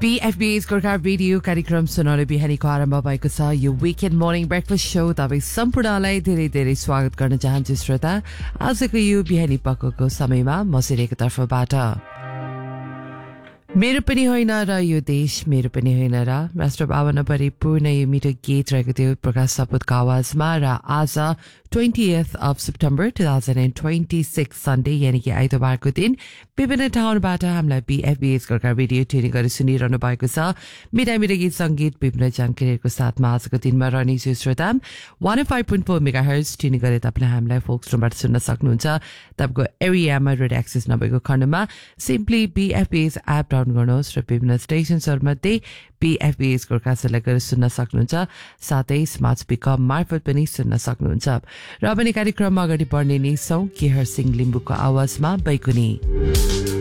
BFB's Gorkha radio कार्यक्रम सुनाउने बिहानीको आरम्भ भएको छ। यो विकेन्ड मर्निङ ब्रेकफास्ट शो तपाईँ सम्पूर्णलाई धेरै धेरै स्वागत गर्न चाहन्छु श्रोता। आजको यो बिहानी पक्कको समयमा मसिरेको तर्फबाट मेरो पनि होइन र यो देश मेरो पनि होइन र राष्ट्र भावना परिपूर्ण यो मिठो गीत रहेको थियो प्रकाश सपुतको आवाजमा। र आज 20th of September 2026 सन्डे यानि कि आइतबारको दिन विभिन्न ठाउँबाट हामीलाई BFBS गोर्खा रेडियो ट्युनिङ गरी सुनिरहनु भएको छ। मिठा मिठो गीत सङ्गीत विभिन्न जानकारीहरूको साथमा आजको दिनमा रहनेछु श्रोता। 105.4 मेगाहर्ज ट्युनिङ गरी तपाईँले हामीलाई फोक्सबाट सुन्न सक्नुहुन्छ। तपाईँको एरियामा रेडियो एक्सेस नभएको खण्डमा सिम्पली BFBS एप डाउनलोड गर्नुहोस् र विभिन्न स्टेसन्सहरूमध्ये BFBS गोर्खा सेलेक्ट गरेर सुन्न सक्नुहुन्छ। साथै स्मार्ट स्पिकर मार्फत पनि सुन्न सक्नुहुन्छ। र पनि कार्यक्रममा अगाडि बढ्ने नै छौँ केहर सिंह लिम्बूको आवाजमा बैकुनी।